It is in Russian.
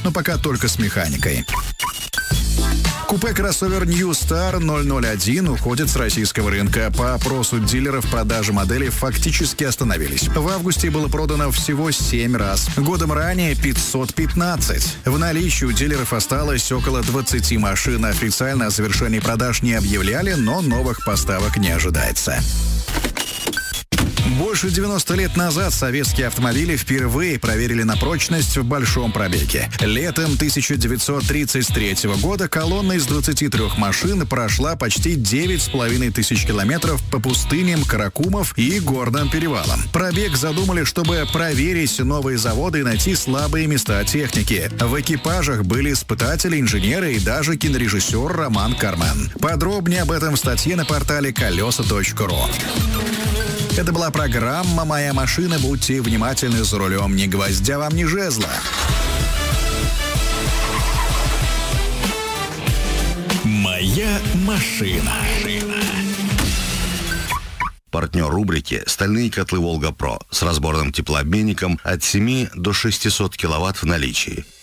но пока только с механикой. Купе-кроссовер New Star 001 уходит с российского рынка. По опросу дилеров продажи модели фактически остановились. В августе было продано всего 7 раз. Годом ранее 515. В наличии у дилеров осталось около 20 машин. Официально о завершении продаж не объявляли, но новых поставок не ожидается. Больше 90 лет назад советские автомобили впервые проверили на прочность в большом пробеге. Летом 1933 года колонна из 23 машин прошла почти 9,5 тысяч километров по пустыням Каракумов и горным перевалам. Пробег задумали, чтобы проверить новые заводы и найти слабые места техники. В экипажах были испытатели, инженеры и даже кинорежиссер Роман Кармен. Подробнее об этом в статье на портале колеса.ру. Это была программа «Моя машина». Будьте внимательны за рулем. Ни гвоздя вам, ни жезла. «Моя машина». Партнер рубрики «Стальные котлы Волга Про» с разборным теплообменником от 7 до 600 киловатт в наличии.